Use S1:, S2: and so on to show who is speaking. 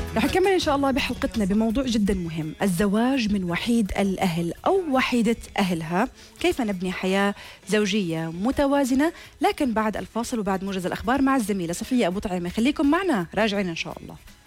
S1: رح نكمل إن شاء الله بحلقتنا بموضوع جدا مهم، الزواج من وحيد الأهل أو وحيدة أهلها. كيف نبني حياة زوجية متوازنة، لكن بعد الفاصل وبعد موجز الأخبار مع الزميلة صفية أبو طعيمة. خليكم معنا راجعين إن شاء الله.